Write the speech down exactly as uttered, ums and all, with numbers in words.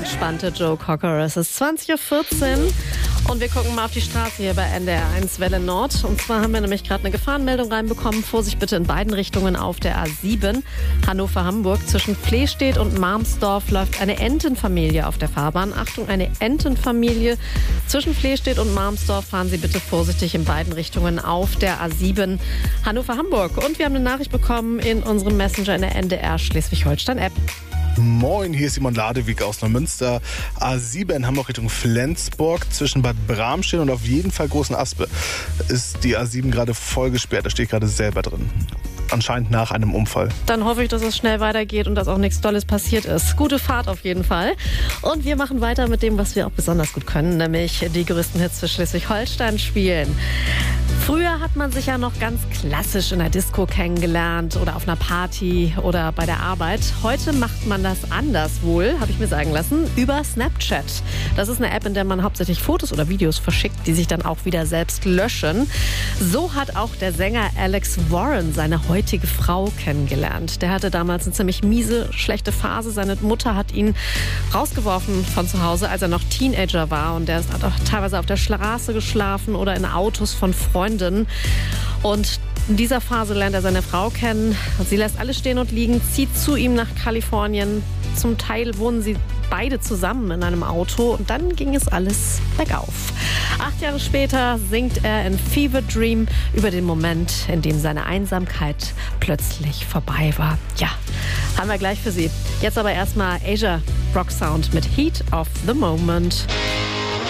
entspannte Joe Cocker. Es ist zwanzig Uhr vierzehn und wir gucken mal auf die Straße hier bei N D R eins Welle Nord. Und zwar haben wir nämlich gerade eine Gefahrenmeldung reinbekommen. Vorsicht bitte in beiden Richtungen auf der A sieben. Hannover-Hamburg. Zwischen Flehstedt und Marmsdorf läuft eine Entenfamilie auf der Fahrbahn. Achtung, eine Entenfamilie. Zwischen Flehstedt und Marmsdorf fahren Sie bitte vorsichtig in beiden Richtungen auf der A sieben. Hannover-Hamburg. Und wir haben eine Nachricht bekommen in unserem Messenger in der N D R Schleswig-Holstein-App. Moin, hier ist Simon Ladewig aus Neumünster. A sieben in Hamburg Richtung Flensburg. Zwischen Bad Bramstedt und auf jeden Fall Großen Aspe ist die A sieben gerade voll gesperrt. Da stehe ich gerade selber drin. Anscheinend nach einem Unfall. Dann hoffe ich, dass es schnell weitergeht und dass auch nichts Dolles passiert ist. Gute Fahrt auf jeden Fall. Und wir machen weiter mit dem, was wir auch besonders gut können, nämlich die größten Hits für Schleswig-Holstein spielen. Früher hat man sich ja noch ganz klassisch in der Disco kennengelernt oder auf einer Party oder bei der Arbeit. Heute macht man das anders wohl, habe ich mir sagen lassen, über Snapchat. Das ist eine App, in der man hauptsächlich Fotos oder Videos verschickt, die sich dann auch wieder selbst löschen. So hat auch der Sänger Alex Warren seine heutige Frau kennengelernt. Der hatte damals eine ziemlich miese, schlechte Phase. Seine Mutter hat ihn rausgeworfen von zu Hause, als er noch Teenager war. Und der hat auch teilweise auf der Straße geschlafen oder in Autos von Freunden. Und in dieser Phase lernt er seine Frau kennen. Sie lässt alles stehen und liegen, zieht zu ihm nach Kalifornien. Zum Teil wohnen sie beide zusammen in einem Auto und dann ging es alles bergauf. Acht Jahre später singt er in Fever Dream über den Moment, in dem seine Einsamkeit plötzlich vorbei war. Ja, haben wir gleich für Sie. Jetzt aber erstmal Asia Rock Sound mit Heat of the Moment.